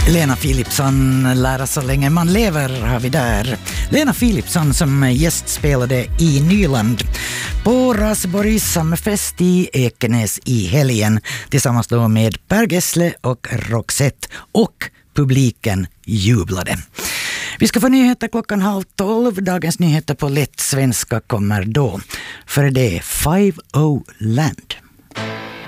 Lena Philipsson, Lära så länge man lever, har vi där. Lena Philipsson som gästspelade i Nyland på Raseborgs sommarfest i Ekenäs i helgen tillsammans då med Per Gessle och Roxette, och publiken jublade. Vi ska få nyheter 11:30. Dagens nyheter på lätt svenska kommer då. För det är 5-0 Land.